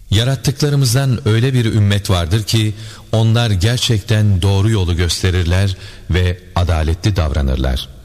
Yarattıklarımızdan öyle bir ümmet vardır ki onlar gerçekten doğru yolu gösterirler ve adaletli davranırlar.